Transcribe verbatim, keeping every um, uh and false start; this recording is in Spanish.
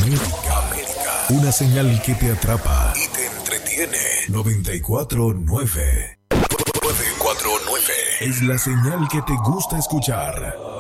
América. América. Una señal que te atrapa y te entretiene. noventa y cuatro nueve. noventa y cuatro nueve. Es la señal que te gusta escuchar.